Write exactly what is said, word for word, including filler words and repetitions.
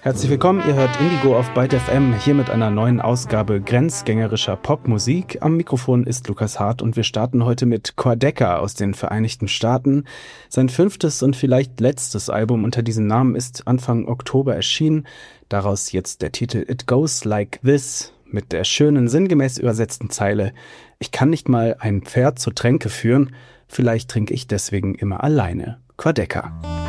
Herzlich willkommen, ihr hört Indigo auf Byte F M, hier mit einer neuen Ausgabe grenzgängerischer Popmusik. Am Mikrofon ist Lukas Hart und wir starten heute mit Quadeca aus den Vereinigten Staaten. Sein fünftes und vielleicht letztes Album unter diesem Namen ist Anfang Oktober erschienen. Daraus jetzt der Titel It Goes Like This mit der schönen, sinngemäß übersetzten Zeile: Ich kann nicht mal ein Pferd zur Tränke führen, vielleicht trinke ich deswegen immer alleine. Quadeca.